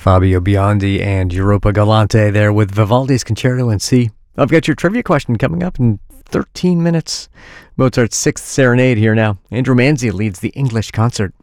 Fabio Biondi and Europa Galante there with Vivaldi's Concerto in C. I've got your trivia question coming up in 13 minutes. Mozart's Sixth Serenade here now. Andrew Manzi leads the English concert.